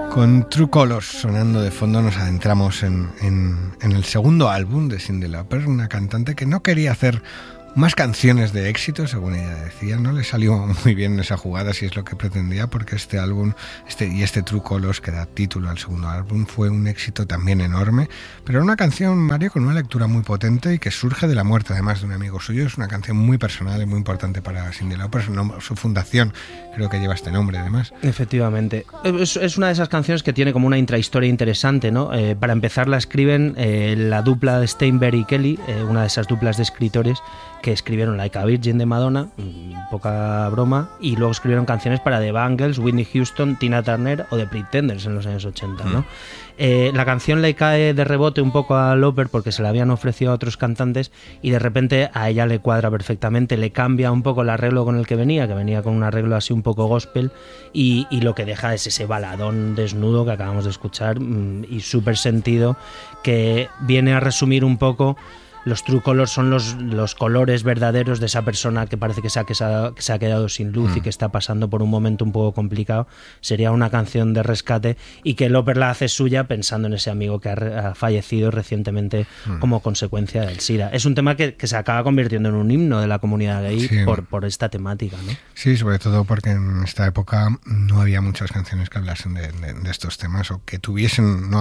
Con True Colors sonando de fondo nos adentramos en el segundo álbum de Cyndi Lauper, una cantante que no quería hacer más canciones de éxito, según ella decía. No le salió muy bien esa jugada, si es lo que pretendía, porque este álbum este True Colors, que da título al segundo álbum, fue un éxito también enorme, pero era una canción, Mario, con una lectura muy potente y que surge de la muerte además de un amigo suyo. Es una canción muy personal y muy importante para Cyndi Lauper. Su fundación creo que lleva este nombre además. Efectivamente, es una de esas canciones que tiene como una intrahistoria interesante, ¿no? Para empezar la escriben la dupla de Steinberg y Kelly, una de esas duplas de escritores que escribieron Like a Virgin de Madonna, poca broma, y luego escribieron canciones para The Bangles, Whitney Houston, Tina Turner o The Pretenders en los años 80, ¿no? La canción le cae de rebote un poco a Lauper porque se la habían ofrecido a otros cantantes y de repente a ella le cuadra perfectamente, le cambia un poco el arreglo con el que venía con un arreglo así un poco gospel y lo que deja es ese baladón desnudo que acabamos de escuchar y súper sentido, que viene a resumir un poco. Los True Colors son los colores verdaderos de esa persona que parece que se ha quedado sin luz y que está pasando por un momento un poco complicado. Sería una canción de rescate y que Lauper la hace suya pensando en ese amigo que ha fallecido recientemente como consecuencia del SIDA. Es un tema que se acaba convirtiendo en un himno de la comunidad gay, sí, por esta temática, ¿no? Sí, sobre todo porque en esta época no había muchas canciones que hablasen de estos temas o que tuviesen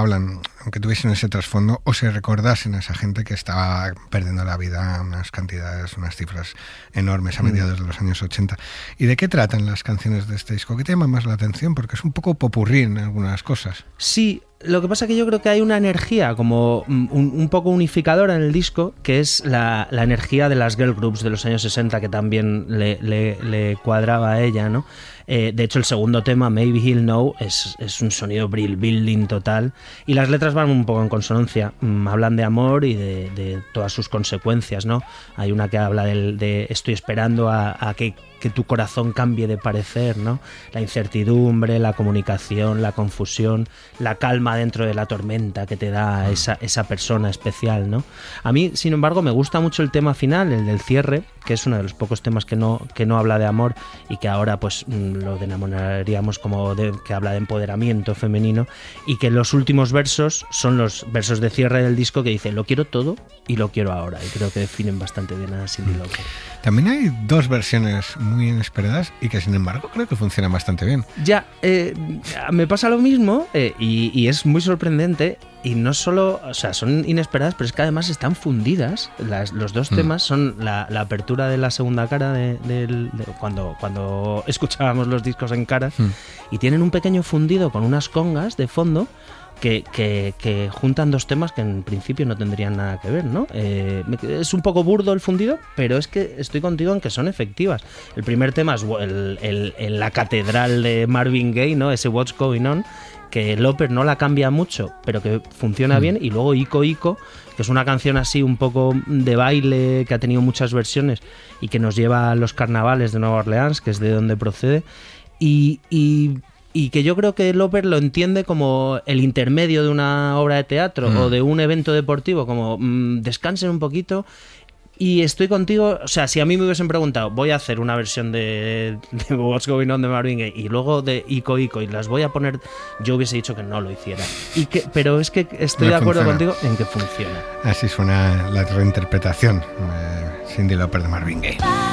ese trasfondo o se recordasen a esa gente que estaba perdiendo la vida, unas cifras enormes a mediados de los años 80. ¿Y de qué tratan las canciones de este disco? ¿Qué te llama más la atención? Porque es un poco popurrí en algunas cosas. Sí, lo que pasa es que yo creo que hay una energía como un poco unificadora en el disco, que es la energía de las girl groups de los años 60, que también le cuadraba a ella, ¿no? De hecho, el segundo tema, Maybe He'll Know, es un sonido brill building total, y las letras van un poco en consonancia. Hablan de amor y de todas sus consecuencias, ¿no? Hay una que habla de estoy esperando a que tu corazón cambie de parecer, ¿no? La incertidumbre, la comunicación, la confusión, la calma dentro de la tormenta que te da esa persona especial, ¿no? A mí, sin embargo, me gusta mucho el tema final, el del cierre, que es uno de los pocos temas que no habla de amor y que ahora pues lo denominaríamos como que habla de empoderamiento femenino, y que los últimos versos son los versos de cierre del disco que dice: lo quiero todo y lo quiero ahora, y creo que definen bastante bien a Cyndi Lauper. También hay dos versiones muy inesperadas y que sin embargo creo que funcionan bastante bien. Ya, me pasa lo mismo y es muy sorprendente. Y no solo, o sea, son inesperadas, pero es que además están fundidas. Los dos temas son la apertura de la segunda cara de cuando escuchábamos los discos en cara, y tienen un pequeño fundido con unas congas de fondo que juntan dos temas que en principio no tendrían nada que ver, ¿no? Es un poco burdo el fundido, pero es que estoy contigo en que son efectivas. El primer tema es la catedral de Marvin Gaye, ¿no? Ese What's Going On, que Lauper no la cambia mucho, pero que funciona bien. Y luego Ico Ico, que es una canción así un poco de baile, que ha tenido muchas versiones y que nos lleva a los carnavales de Nueva Orleans, que es de donde procede, y que yo creo que Lauper lo entiende como el intermedio de una obra de teatro o de un evento deportivo, como descansen un poquito. Y estoy contigo, o sea, si a mí me hubiesen preguntado, voy a hacer una versión de What's Going On de Marvin Gaye y luego de Ico Ico y las voy a poner, yo hubiese dicho que no lo hiciera. Pero es que estoy de acuerdo contigo en que funciona. Así suena la reinterpretación de Cyndi Lauper de Marvin Gaye.